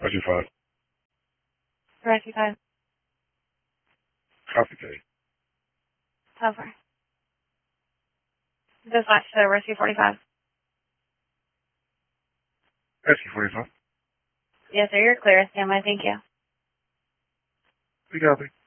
Rescue 5. Rescue 5. Copy K. Over. Dispatch to Rescue 45. Rescue 45. Yes, sir, you're clear. Stand by, thank you. We copy.